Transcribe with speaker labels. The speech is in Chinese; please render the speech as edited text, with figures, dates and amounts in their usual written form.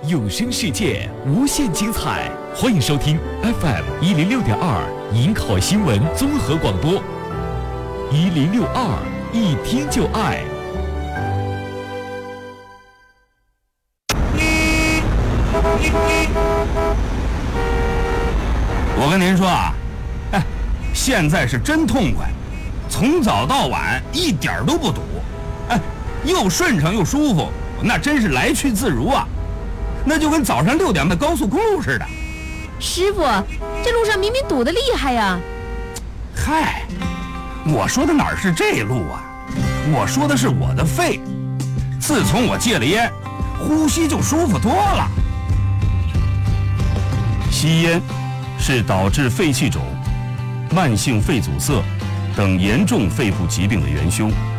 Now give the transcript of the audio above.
Speaker 1: 有声世界无限精彩，欢迎收听 FM106.2银考新闻综合广播，1062一听就爱。
Speaker 2: 我跟您说啊，现在是真痛快，从早到晚一点都不堵，又顺畅又舒服，那真是来去自如啊，那就跟早上6点的高速公路似的。
Speaker 3: 师傅，这路上明明堵得厉害呀！
Speaker 2: 嗨，我说的哪是这路啊，我说的是我的肺，自从我戒了烟，呼吸就舒服多了。
Speaker 4: 吸烟是导致肺气肿、慢性肺阻塞等严重肺部疾病的元凶。